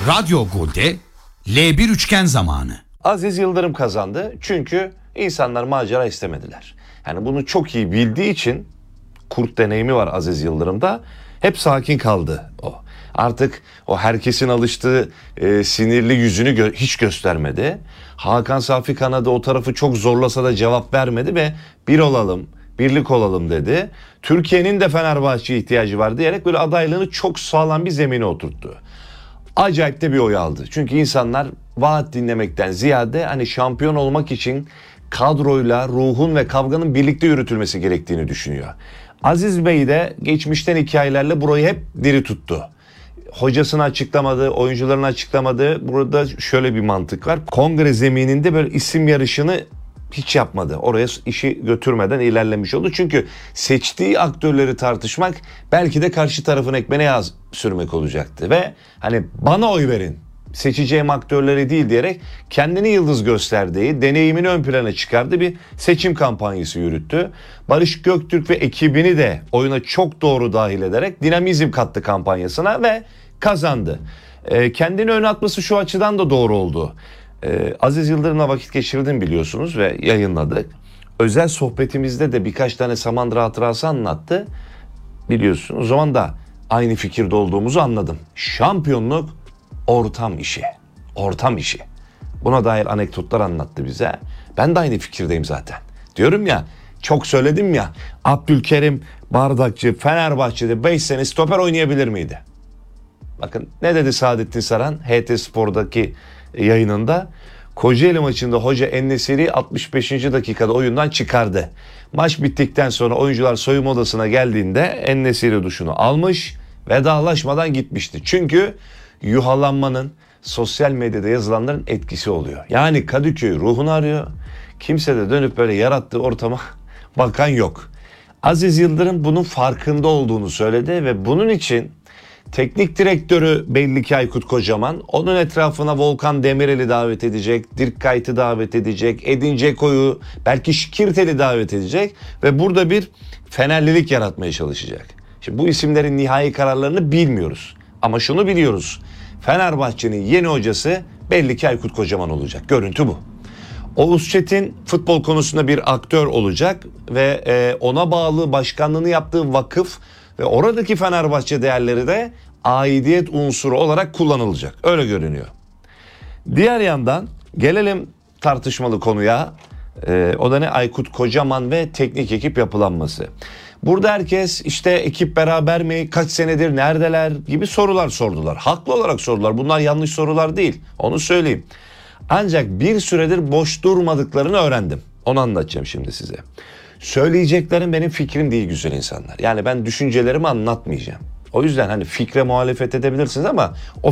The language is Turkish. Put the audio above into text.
Radyo Gol'de L1 üçgen zamanı. Aziz Yıldırım kazandı çünkü insanlar macera istemediler. Yani bunu çok iyi bildiği için kurt deneyimi var Aziz Yıldırım'da. Hep sakin kaldı o. Artık o herkesin alıştığı sinirli yüzünü hiç göstermedi. Hakan Safi Kanadı o tarafı çok zorlasa da cevap vermedi ve bir olalım, birlik olalım dedi. Türkiye'nin de Fenerbahçe'ye ihtiyacı var diyerek böyle adaylığını çok sağlam bir zemine oturttu. Acayip de bir oy aldı. Çünkü insanlar vaat dinlemekten ziyade hani şampiyon olmak için kadroyla ruhun ve kavganın birlikte yürütülmesi gerektiğini düşünüyor. Aziz Bey de geçmişten hikayelerle burayı hep diri tuttu. Hocasını açıklamadı, oyuncularını açıklamadı. Burada şöyle bir mantık var. Kongre zemininde böyle isim yarışını hiç yapmadı. Oraya işi götürmeden ilerlemiş oldu. Çünkü seçtiği aktörleri tartışmak belki de karşı tarafın ekmeğine yağ sürmek olacaktı. Ve hani bana oy verin, seçeceğim aktörleri değil diyerek kendini yıldız gösterdiği, deneyimini ön plana çıkardığı bir seçim kampanyası yürüttü. Barış Göktürk ve ekibini de oyuna çok doğru dahil ederek dinamizm kattı kampanyasına ve kazandı. Kendini öne atması şu açıdan da doğru oldu. Aziz Yıldırım'la vakit geçirdim biliyorsunuz ve yayınladık. Özel sohbetimizde de birkaç tane Samandıra hatırası anlattı. Biliyorsunuz o zaman da aynı fikirde olduğumuzu anladım. Şampiyonluk ortam işi. Ortam işi. Buna dair anekdotlar anlattı bize. Ben de aynı fikirdeyim zaten. Diyorum ya, çok söyledim ya, Abdülkerim Bardakçı Fenerbahçe'de 5 sene stoper oynayabilir miydi? Bakın ne dedi Saadettin Saran HT Spor'daki yayınında? Kocaeli maçında hoca En-Nesyri'yi 65. dakikada oyundan çıkardı. Maç bittikten sonra oyuncular soyunma odasına geldiğinde En-Nesyri duşunu almış, vedalaşmadan gitmişti. Çünkü yuhalanmanın, sosyal medyada yazılanların etkisi oluyor. Yani Kadıköy ruhunu arıyor. Kimse de dönüp böyle yarattığı ortama bakan yok. Aziz Yıldırım bunun farkında olduğunu söyledi ve bunun için teknik direktörü belli ki Aykut Kocaman, onun etrafına Volkan Demirel'i davet edecek, Dirk Kuyt'ı davet edecek, Edin Dzeko'yu, belki Şikirtel'i davet edecek ve burada bir Fenerlilik yaratmaya çalışacak. Şimdi bu isimlerin nihai kararlarını bilmiyoruz ama şunu biliyoruz. Fenerbahçe'nin yeni hocası belli ki Aykut Kocaman olacak. Görüntü bu. Oğuz Çetin futbol konusunda bir aktör olacak ve ona bağlı başkanlığını yaptığı vakıf ve oradaki Fenerbahçe değerleri de aidiyet unsuru olarak kullanılacak. Öyle görünüyor. Diğer yandan gelelim tartışmalı konuya. O da ne? Aykut Kocaman ve teknik ekip yapılanması. Burada herkes işte ekip beraber mi, kaç senedir neredeler gibi sorular sordular. Haklı olarak sordular. Bunlar yanlış sorular değil. Onu söyleyeyim. Ancak bir süredir boş durmadıklarını öğrendim. Onu anlatacağım şimdi size. Söyleyeceklerim benim fikrim değil güzel insanlar. Yani ben düşüncelerimi anlatmayacağım. O yüzden hani fikre muhalefet edebilirsiniz ama o